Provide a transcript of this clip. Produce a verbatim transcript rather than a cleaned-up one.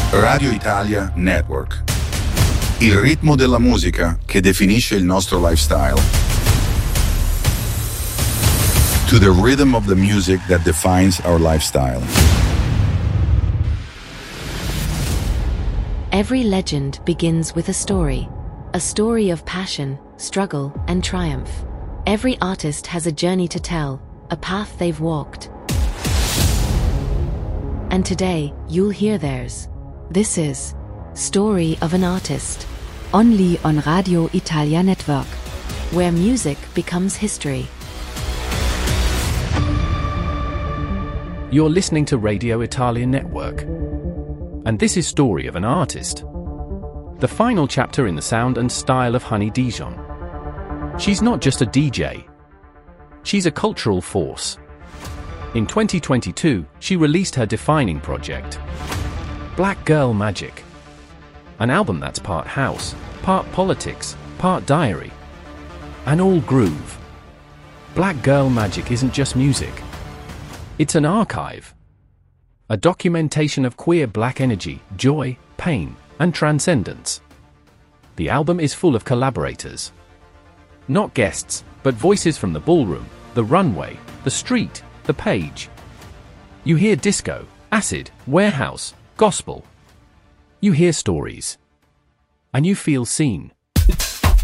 Radio Italia Network. Il ritmo della musica che definisce il nostro lifestyle. To the rhythm of the music that defines our lifestyle. Every legend begins with a story. A story of passion, struggle, and triumph. Every artist has a journey to tell, a path they've walked. And today, you'll hear theirs. This is Story of an Artist. Only on Radio Italia Network. Where music becomes history. You're listening to Radio Italia Network. And this is Story of an Artist. The final chapter in the sound and style of Honey Dijon. She's not just a D J. She's a cultural force. In twenty twenty-two, she released her defining project, Black Girl Magic. An album that's part house, part politics, part diary, and all groove. Black Girl Magic isn't just music. It's an archive. A documentation of queer black energy, joy, pain, and transcendence. The album is full of collaborators. Not guests, but voices from the ballroom, the runway, the street, the page. You hear disco, acid, warehouse, gospel. You hear stories. And you feel seen.